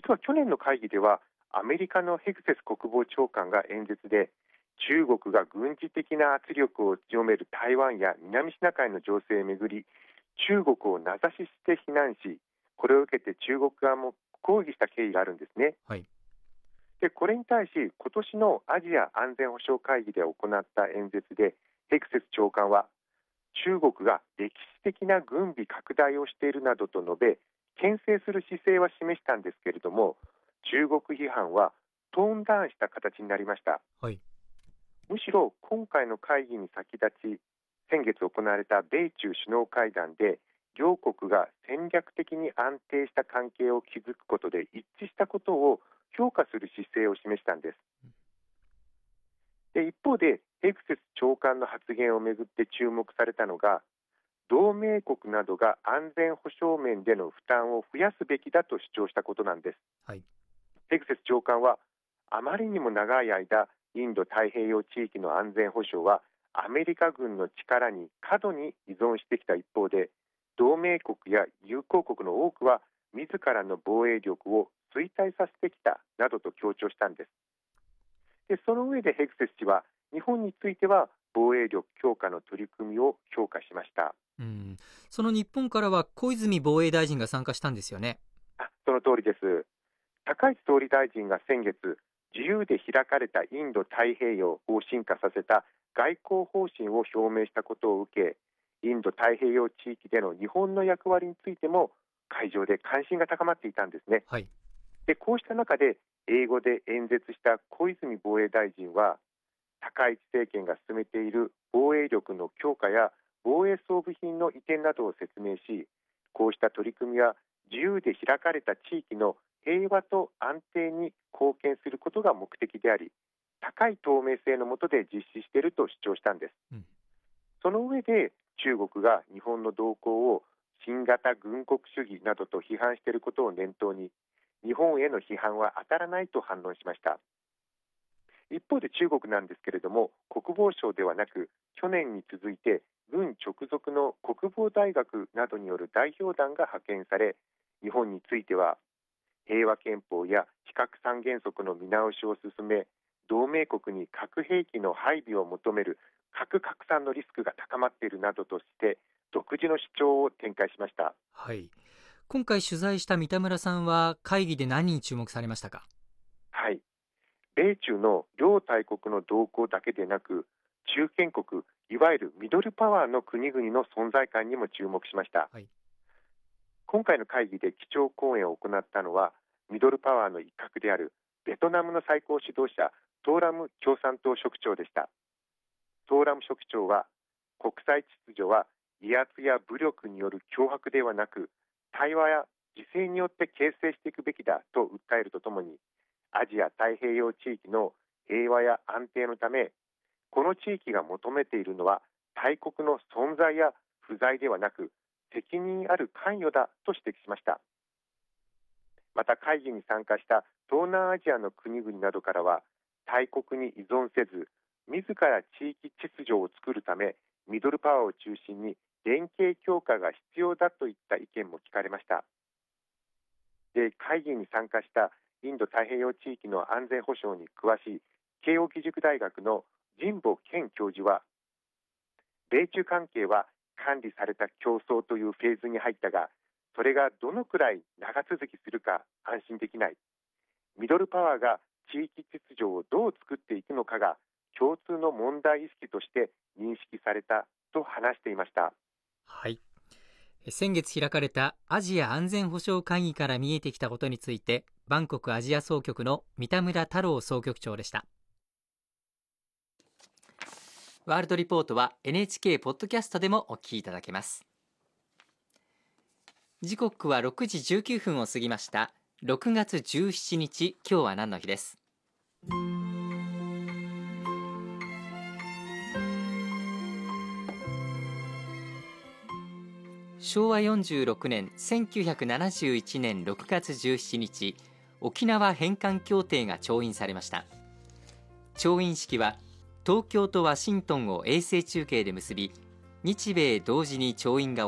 実は去年の会議ではアメリカのヘグセス国防長官が演説で、中国が軍事的な圧力を強める台湾や南シナ海の情勢をめぐり、中国を名指しして非難し、これを受けて中国側も抗議した経緯があるんですね。 はい。 でこれに対し、今年のアジア安全保障会議で行った演説でヘグセス長官は、中国が歴史的な軍備拡大をしているなどと述べ、牽制する姿勢は示したんですけれども、中国批判はトーンダウンした形になりました。 はい。 むしろ今回の会議に先立ち、先月行われた米中首脳会談で、両国が戦略的に安定した関係を築くことで一致したことを評価する姿勢を示したんです。で一方で、ヘグセス長官の発言をめぐって注目されたのが、同盟国などが安全保障面での負担を増やすべきだと主張したことなんです。 はい。 ヘグセス長官は、あまりにも長い間インド太平洋地域の安全保障はアメリカ軍の力に過度に依存してきた一方で、同盟国や友好国の多くは自らの防衛力を衰退させてきたなどと強調したんです。でその上でヘグセス氏は、日本については防衛力強化の取り組みを評価しました。 その日本からは小泉防衛大臣が参加したんですよね。 その通りです。高市総理大臣が先月、自由で開かれたインド太平洋を進化させた外交方針を表明したことを受け、インド太平洋地域での日本の役割についても会場で関心が高まっていたんですね。 はい。 でこうした中で英語で演説した小泉防衛大臣は、高市政権が進めている防衛力の強化や防衛装備品の移転などを説明し、こうした取り組みは自由で開かれた地域の平和と安定に貢献することが目的であり、高い透明性の下で実施していると主張したんです。その上で、中国が日本の動向を新型軍国主義などと批判していることを念頭に、日本への批判は当たらないと反論しました。一方で中国なんですけれども、国防省ではなく、去年に続いて軍直属の国防大学などによる代表団が派遣され、日本については平和憲法や非核三原則の見直しを進め、同盟国に核兵器の配備を求める核拡散のリスクが高まっているなどとして独自の主張を展開しました。 はい。今回取材した三田村さんは会議で何に注目されましたか？ はい。米中の両大国の動向だけでなく、中堅国、いわゆるミドルパワーの国々の存在感にも注目しました。 はい。 今回の会議で基調講演を行ったのは、ミドルパワーの一角であるベトナムの最高指導者、トーラム共産党書記長でした。トーラム書記長は、国際秩序は威圧や武力による脅迫ではなく、対話や自制によって形成していくべきだと訴えるとともに、アジア太平洋地域の平和や安定のため、この地域が求めているのは大国の存在や不在ではなく、責任ある関与だと指摘しました。また会議に参加した東南アジアの国々などからは、大国に依存せず自ら地域秩序を作るため、ミドルパワーを中心に連携強化が必要だといった意見も聞かれました。で会議に参加したインド太平洋地域の安全保障に詳しい慶應義塾大学の神保健教授は、米中関係は管理された競争というフェーズに入ったが、それがどのくらい長続きするか安心できない。ミドルパワーが地域秩序をどう作っていくのかが共通の問題意識として認識されたと話していました。 はい。先月開かれたアジア安全保障会議から見えてきたことについて、バンコクアジア総局の三田村太郎総局長でした。ワールドリポートは NHK ポッドキャストでもお聞きいただけます。時刻は6時19分を過ぎました。6月17日、今日は何の日です。昭和46年1971年6月17日、沖縄返還協定が調印されました。調印式は東京とワシントンを衛星中継で結び、日米同時に調印が